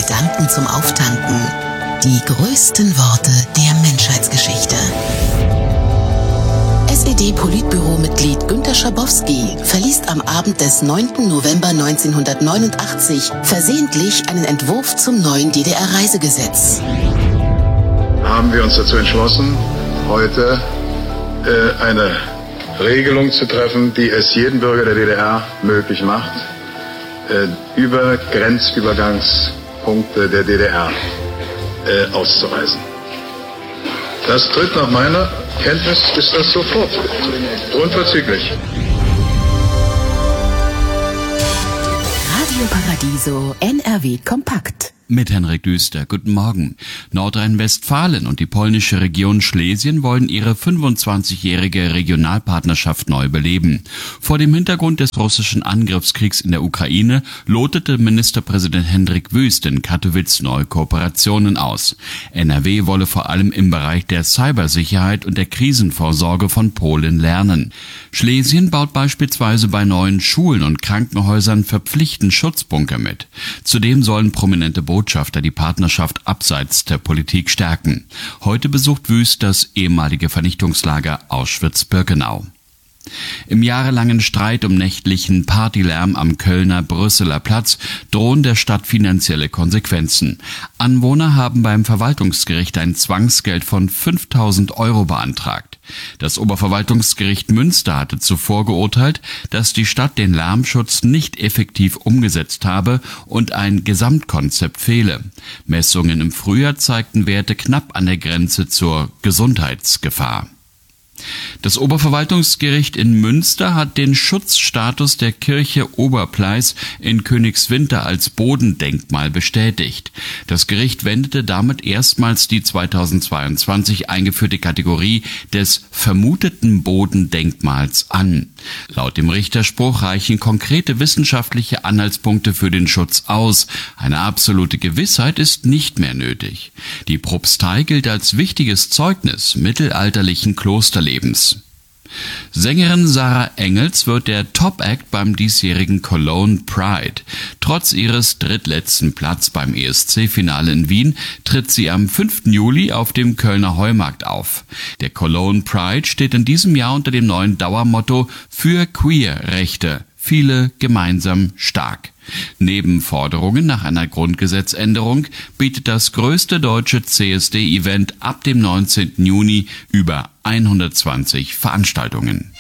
Gedanken zum Auftanken. Die größten Worte der Menschheitsgeschichte. SED-Politbüro-Mitglied Günter Schabowski verliest am Abend des 9. November 1989 versehentlich einen Entwurf zum neuen DDR-Reisegesetz. Haben wir uns dazu entschlossen, heute eine Regelung zu treffen, die es jedem Bürger der DDR möglich macht, über Grenzübergangspunkte der DDR auszureisen. Das tritt nach meiner Kenntnis, ist das sofort, unverzüglich. Radio Paradiso NRW Kompakt. Mit Henrik Düster. Guten Morgen. Nordrhein-Westfalen und die polnische Region Schlesien wollen ihre 25-jährige Regionalpartnerschaft neu beleben. Vor dem Hintergrund des russischen Angriffskriegs in der Ukraine lotete Ministerpräsident Hendrik Wüst in Katowice neue Kooperationen aus. NRW wolle vor allem im Bereich der Cybersicherheit und der Krisenvorsorge von Polen lernen. Schlesien baut beispielsweise bei neuen Schulen und Krankenhäusern verpflichtend Schutzbunker mit. Zudem sollen prominente Botschafter die Partnerschaft abseits der Politik stärken. Heute besucht Wüst das ehemalige Vernichtungslager Auschwitz-Birkenau. Im jahrelangen Streit um nächtlichen Partylärm am Kölner Brüsseler Platz drohen der Stadt finanzielle Konsequenzen. Anwohner haben beim Verwaltungsgericht ein Zwangsgeld von 5.000 € beantragt. Das Oberverwaltungsgericht Münster hatte zuvor geurteilt, dass die Stadt den Lärmschutz nicht effektiv umgesetzt habe und ein Gesamtkonzept fehle. Messungen im Frühjahr zeigten Werte knapp an der Grenze zur Gesundheitsgefahr. Das Oberverwaltungsgericht in Münster hat den Schutzstatus der Kirche Oberpleis in Königswinter als Bodendenkmal bestätigt. Das Gericht wendete damit erstmals die 2022 eingeführte Kategorie des vermuteten Bodendenkmals an. Laut dem Richterspruch reichen konkrete wissenschaftliche Anhaltspunkte für den Schutz aus. Eine absolute Gewissheit ist nicht mehr nötig. Die Propstei gilt als wichtiges Zeugnis mittelalterlichen Klosterlebens. Sängerin Sarah Engels wird der Top-Act beim diesjährigen Cologne Pride. Trotz ihres drittletzten Platz beim ESC-Finale in Wien tritt sie am 5. Juli auf dem Kölner Heumarkt auf. Der Cologne Pride steht in diesem Jahr unter dem neuen Dauermotto für Queer-Rechte. Viele gemeinsam stark. Neben Forderungen nach einer Grundgesetzänderung bietet das größte deutsche CSD-Event ab dem 19. Juni über 120 Veranstaltungen.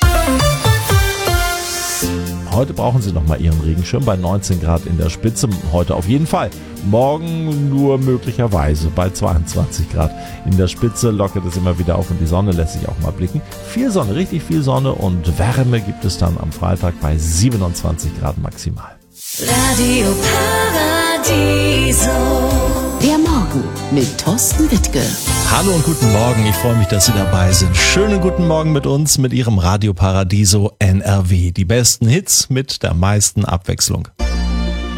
Heute brauchen Sie noch mal Ihren Regenschirm bei 19 Grad in der Spitze. Heute auf jeden Fall. Morgen nur möglicherweise bei 22 Grad in der Spitze. Lockert es immer wieder auf und die Sonne lässt sich auch mal blicken. Viel Sonne, richtig viel Sonne und Wärme gibt es dann am Freitag bei 27 Grad maximal. Radio Paradiso. Der Morgen mit Thorsten Wittke. Hallo und guten Morgen, ich freue mich, dass Sie dabei sind. Schönen guten Morgen mit uns, mit Ihrem Radio Paradiso NRW. Die besten Hits mit der meisten Abwechslung.